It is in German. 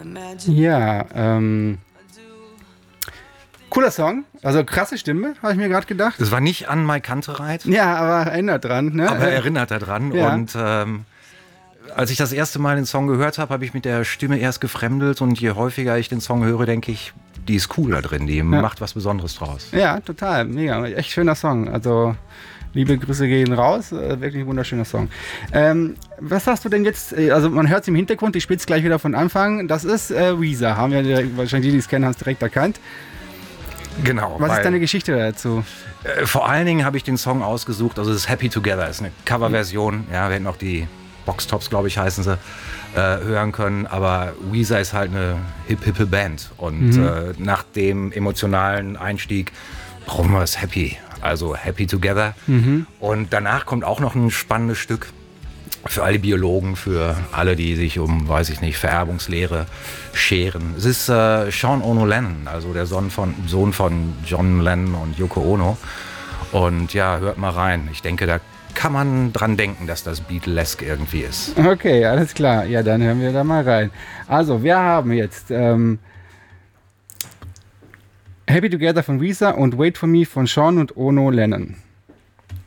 Ja, cooler Song, also krasse Stimme, habe ich mir gerade gedacht. Das war nicht an Mike Kantereit. Ja, aber erinnert dran. Ne? Aber erinnert daran. Ja. Und als ich das erste Mal den Song gehört habe, habe ich mit der Stimme erst gefremdelt. Und je häufiger ich den Song höre, denke ich, die ist cool da drin, die macht was Besonderes draus. Ja, total, mega, echt schöner Song. Also liebe Grüße gehen raus, wirklich ein wunderschöner Song. Was hast du denn jetzt, also man hört es im Hintergrund, ich spiele es gleich wieder von Anfang, das ist Weezer, haben wir direkt, wahrscheinlich die es kennen, haben es direkt erkannt. Genau. Was ist deine Geschichte dazu? Vor allen Dingen habe ich den Song ausgesucht, also das ist Happy Together, ist eine Coverversion, ja, wir hätten auch die Boxtops, glaube ich, heißen sie, hören können, aber Weezer ist halt eine hippe Band und nach dem emotionalen Einstieg brauchen wir es Happy, also Happy Together und danach kommt auch noch ein spannendes Stück für alle Biologen, für alle, die sich um, weiß ich nicht, Vererbungslehre scheren. Es ist Sean Ono Lennon, also der Sohn von John Lennon und Yoko Ono. Und ja, hört mal rein. Ich denke, da kann man dran denken, dass das Beatlesque irgendwie ist. Okay, alles klar. Ja, dann hören wir da mal rein. Also, wir haben jetzt Happy Together von Weezer und Wait For Me von Sean und Ono Lennon.